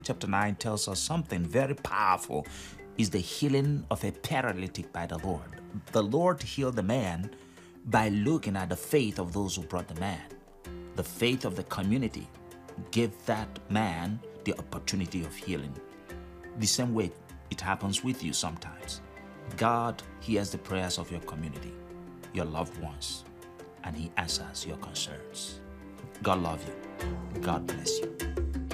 chapter 9 tells us something very powerful is the healing of a paralytic by the Lord. The Lord healed the man by looking at the faith of those who brought the man. The faith of the community gave that man the opportunity of healing. The same way it happens with you sometimes. God hears the prayers of your community, your loved ones, and He answers your concerns. God love you. God bless you.